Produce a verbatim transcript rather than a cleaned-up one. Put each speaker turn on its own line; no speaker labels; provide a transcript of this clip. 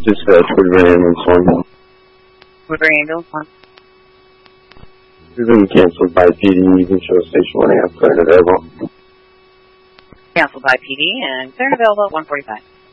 Dispatch, Woodbury Ambulance one.
Woodbury Ambulance one.
We've been canceled by P D. You can show Station one A. I'm clearing available.
Canceled by P D and clearing available at one forty-five.